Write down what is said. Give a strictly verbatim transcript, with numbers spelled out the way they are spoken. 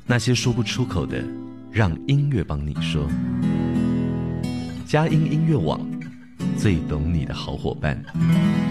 那些说不出口的，让音乐帮你说。佳音音乐网，最懂你的好伙伴。